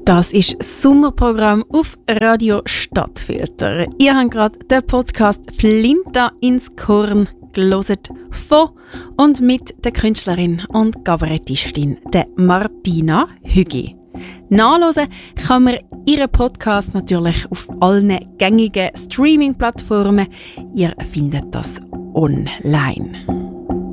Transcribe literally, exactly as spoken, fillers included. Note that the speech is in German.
Das ist das Sommerprogramm auf Radio Stadtfilter. Ihr habt gerade den Podcast «Flinta ins Korn» gehört von und mit der Künstlerin und Kabarettistin der Martina Hügi. Nachhören kann man ihren Podcast natürlich auf allen gängigen Streaming-Plattformen. Ihr findet das online.